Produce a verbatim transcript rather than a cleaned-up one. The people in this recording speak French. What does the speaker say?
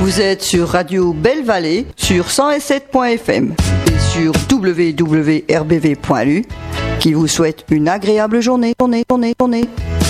Vous êtes sur Radio Belle Vallée sur cent sept point f m et sur w w w point r b v point l u qui vous souhaite une agréable journée. journée, journée, journée.